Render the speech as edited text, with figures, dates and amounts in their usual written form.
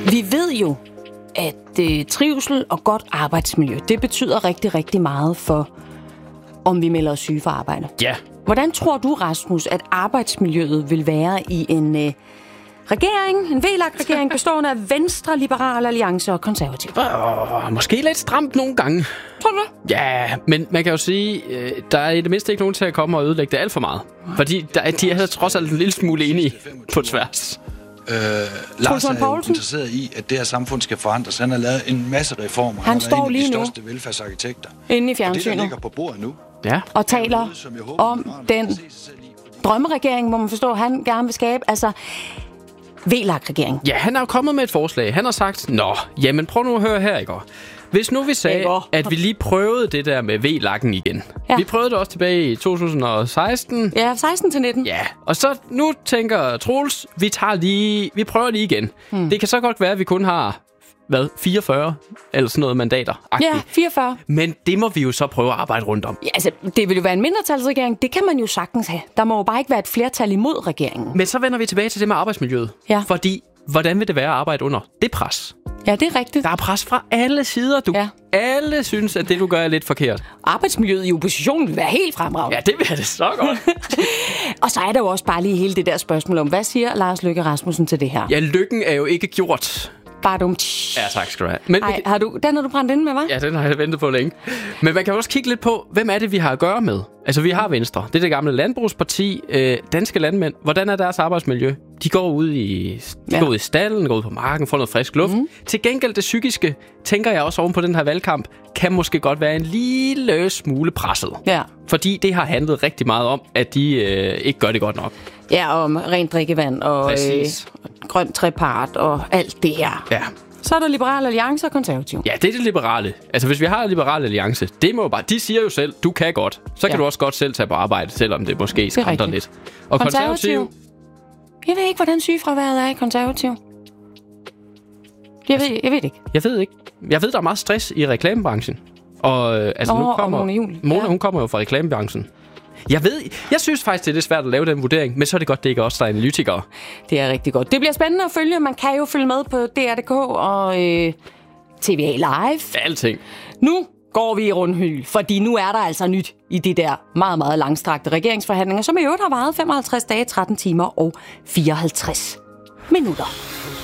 Vi ved jo, at trivsel og godt arbejdsmiljø, det betyder rigtig, rigtig meget for, om vi melder os syge for arbejde. Ja. Hvordan tror du, Rasmus, at arbejdsmiljøet vil være i en regering, en VLAG-regering, bestående af Venstre, Liberal Alliance og Konservativ? Måske lidt stramt nogle gange. Tror du det? Ja, men man kan jo sige, der er i det mindste ikke nogen til at komme og ødelægge det alt for meget. Fordi de er trods alt en lille smule enige på tværs. Lars er jo interesseret i, at det her samfund skal forandres. Han har lavet en masse reformer. Han står lige nu en af de største velfærdsarkitekter. inde i fjernsynet. Og det, der ligger på bordet nu, Ja. Og taler om den drømmeregering, hvor man forstår, at han gerne vil skabe. Altså, VLAG-regering. Ja, han er jo kommet med et forslag. Han har sagt, jamen prøv nu at høre her, ikke? Hvis nu vi sagde, at vi lige prøvede det der med VLAG'en igen. Ja. Vi prøvede det også tilbage i 2016. Ja, 16 til 19. Ja, og så nu tænker Troels, vi prøver lige igen. Det kan så godt være, at vi kun har 44 eller sådan noget mandater. Ja, 44. Men det må vi jo så prøve at arbejde rundt om. Ja, altså, det vil jo være en mindretalsregering. Det kan man jo sagtens have. Der må jo bare ikke være et flertal imod regeringen. Men så vender vi tilbage til det med arbejdsmiljøet. Ja. Fordi, hvordan vil det være at arbejde under det pres? Ja, det er rigtigt. Der er pres fra alle sider. Ja. Alle synes, at det, du gør, er lidt forkert. Arbejdsmiljøet i oppositionen vil være helt fremragende. Ja, det vil det så godt. Og så er der jo også bare lige hele det der spørgsmål om, hvad siger Lars Løkke Rasmussen til det her? Ja, lykken er jo ikke gjort. Bare dumt. Ja, tak skal du have. Men Ej, den har du brændt inde med, hva'? Ja, den har jeg ventet på længe. Men man kan også kigge lidt på, hvem er det, vi har at gøre med? Altså, vi har Venstre. Det er det gamle landbrugsparti. Danske landmænd. Hvordan er deres arbejdsmiljø? De går ud i stallen, går ud på marken, får noget frisk luft. Til gengæld det psykiske, tænker jeg også oven på den her valgkamp, kan måske godt være en lille smule presset. Ja. Fordi det har handlet rigtig meget om, at de ikke gør det godt nok. Ja, om rent drikkevand og grøn trepart og alt det her. Ja. Så er der Liberal Alliance og Konservativ. Ja, det er det liberale. Altså, hvis vi har Liberal Alliance, det må jo bare... De siger jo selv, du kan godt. Så kan du også godt selv tage på arbejde, selvom det måske skrænder lidt. Og Konservativ? Jeg ved ikke, hvordan sygefraværet er i Konservativ. Jeg ved ikke. Jeg ved, der er meget stress i reklamebranchen. Og nu kommer Mona, hun kommer jo fra reklamebranchen. Jeg synes faktisk, det er lidt svært at lave den vurdering, men så er det godt, det ikke er os, der er analytikere. Det er rigtig godt. Det bliver spændende at følge. Man kan jo følge med på DR.dk og TVA Live. Alting. Nu går vi i rundhyl, fordi nu er der altså nyt i de der meget, meget langstrakte regeringsforhandlinger, som i øvrigt har varet 55 dage, 13 timer og 54 minutter.